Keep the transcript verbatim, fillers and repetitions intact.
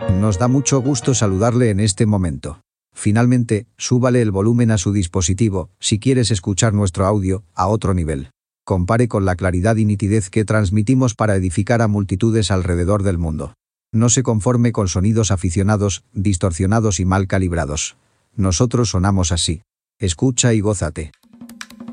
Nos da mucho gusto saludarle en este momento. Finalmente, súbale el volumen a su dispositivo, si quieres escuchar nuestro audio, a otro nivel. Compare con la claridad y nitidez que transmitimos para edificar a multitudes alrededor del mundo. No se conforme con sonidos aficionados, distorsionados y mal calibrados. Nosotros sonamos así. Escucha y gózate.